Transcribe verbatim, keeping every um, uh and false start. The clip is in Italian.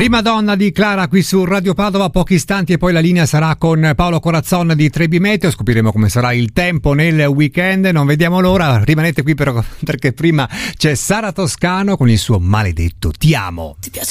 Prima donna di Clara qui su Radio Padova, pochi istanti e poi la linea sarà con Paolo Corazzon di Trebi Meteo. Scopriremo come sarà il tempo nel weekend, non vediamo l'ora. Rimanete qui però, perché prima c'è Sara Toscano con il suo maledetto Ti amo. Ti piace